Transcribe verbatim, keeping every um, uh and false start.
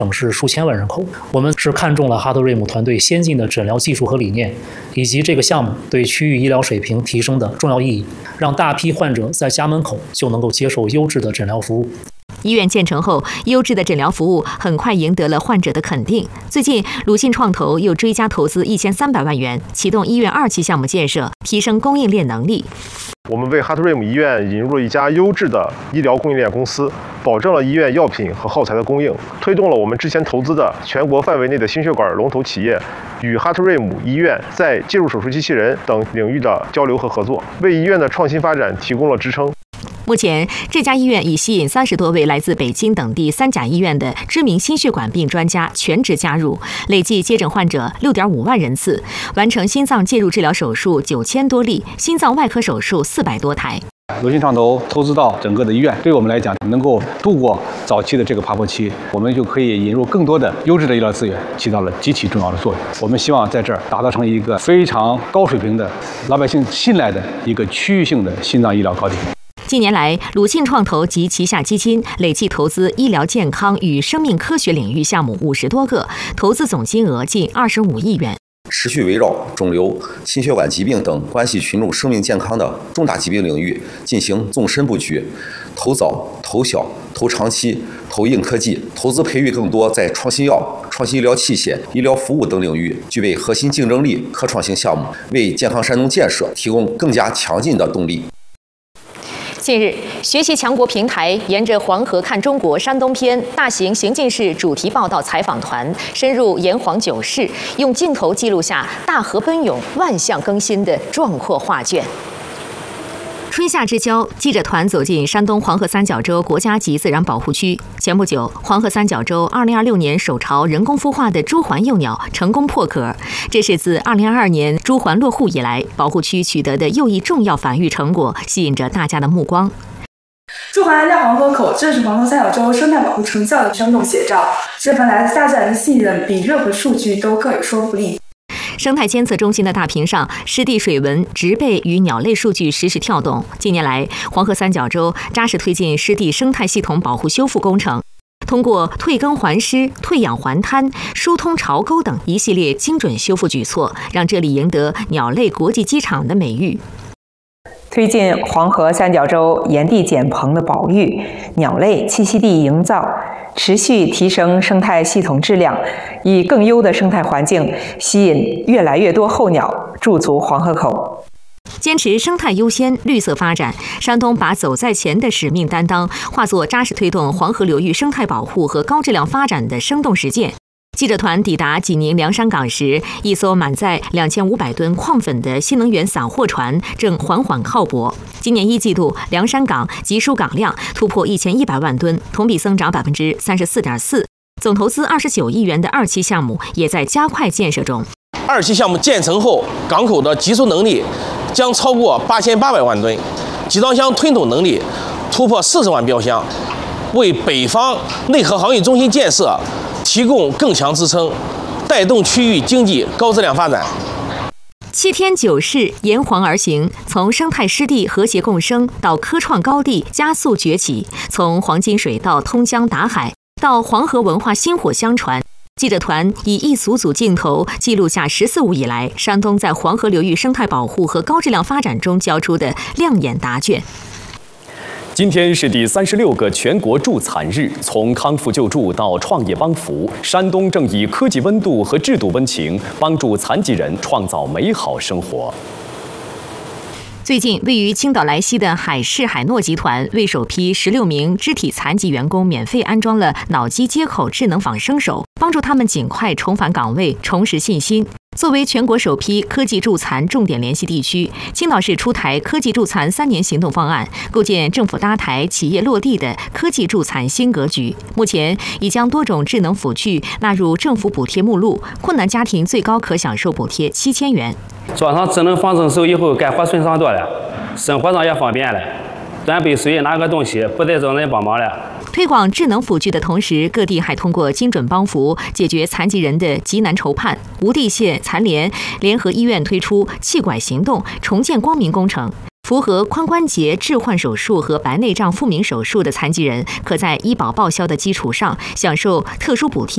省市数千万人口。我们是看中了哈特瑞姆团队先进的诊疗技术和理念，以及这个项目对区域医疗水平提升的重要意义，让大批患者在家门口就能够接受优质的诊疗服务。 医院建成后，优质的诊疗服务很快赢得了患者的肯定。最近，鲁信创投又追加投资一千三百万元，启动医院二期项目建设，提升供应链能力。 我们为哈特瑞姆医院引入了一家优质的医疗供应链公司，保证了医院药品和耗材的供应，推动了我们之前投资的全国范围内的心血管龙头企业与哈特瑞姆医院在介入手术机器人等领域的交流和合作，为医院的创新发展提供了支撑。 目前，这家医院已吸引三十多位来自北京等地三甲医院的知名心血管病专家全职加入，累计接诊患者六点五万人次，完成心脏介入治疗手术九千多例，心脏外科手术四百多台。 鲁信创投投资到整个的医院，对我们来讲，能够度过早期的这个爬坡期，我们就可以引入更多的优质的医疗资源，起到了极其重要的作用。我们希望在这儿打造成一个非常高水平的、老百姓信赖的一个区域性的心脏医疗高地。 近年来，鲁信创投及旗下基金累计投资医疗健康与生命科学领域项目五十多个，投资总金额近二十五亿元。 持续围绕肿瘤、心血管疾病等关系群众生命健康的重大疾病领域进行纵深布局，投早、投小、投长期、投硬科技，投资培育更多在创新药、创新医疗器械、医疗服务等领域具备核心竞争力科创性项目，为健康山东建设提供更加强劲的动力。 近日，学习强国平台沿着黄河看中国山东篇大型行进式主题报道采访团深入炎黄九市，用镜头记录下大河奔涌、万象更新的壮阔画卷。春夏之交，记者团走进山东黄河三角洲国家级自然保护区。前不久，黄河三角洲二零二六年首巢人工孵化的朱鹮幼鸟成功破壳，这是自二零二二年朱鹮落户以来，保护区取得的又一重要繁育成果，吸引着大家的目光。 朱鹮安家黄河口正是黄河三角洲生态保护成效的生动写照，这份来自大自然的信任，比任何数据都更有说服力。 生态监测中心的大屏上，湿地水文、植被与鸟类数据实时跳动。近年来，黄河三角洲扎实推进湿地生态系统保护修复工程，通过退耕还湿、退养还滩、疏通潮沟等一系列精准修复举措，让这里赢得鸟类国际机场的美誉。 推进黄河三角洲沿地减棚的保育、鸟类栖息地营造，持续提升生态系统质量，以更优的生态环境吸引越来越多候鸟驻足黄河口。 坚持生态优先、绿色发展，山东把走在前的使命担当化作扎实推动黄河流域生态保护和高质量发展的生动实践。记者团抵达济宁凉山港时，一艘满载两千五百吨矿粉的新能源散货船正缓缓靠泊。今年一季度，凉山港集输港量突破一千一百万吨，同比增长百分之三十四点四。总投资二十九亿元的二期项目也在加快建设中。 二期项目建成后，港口的集输能力将超过八千八百万吨，集装箱吞吐能力突破四十万标箱，为北方内河航运中心建设提供更强支撑，带动区域经济高质量发展。 七天九市沿黄而行，从生态湿地和谐共生到科创高地加速崛起，从黄金水到通江达海，到黄河文化薪火相传。记者团以一组组镜头记录下“十四五”以来山东在黄河流域生态保护和高质量发展中交出的亮眼答卷。 今天是第三十六个全国助残日，从康复救助到创业帮扶，山东正以科技温度和制度温情，帮助残疾人创造美好生活。 最近，位于青岛莱西的海事海诺集团为首批十六名肢体残疾员工免费安装了脑机接口智能仿生手，帮助他们尽快重返岗位，重拾信心。作为全国首批科技助残重点联系地区，青岛市出台科技助残三年行动方案，构建政府搭台、企业落地的科技助残新格局。目前已将多种智能辅具纳入政府补贴目录，困难家庭最高可享受补贴七千元。 装上智能仿生手以后，干活顺畅多了，生活上也方便了。端杯水拿个东西不得找人帮忙了。 推广智能辅具的同时，各地还通过精准帮扶解决残疾人的急难愁盼。吴地县残联联合医院推出气管行动重建光明工程，符合髋关节置换手术和白内障复明手术的残疾人，可在医保报销的基础上享受特殊补贴。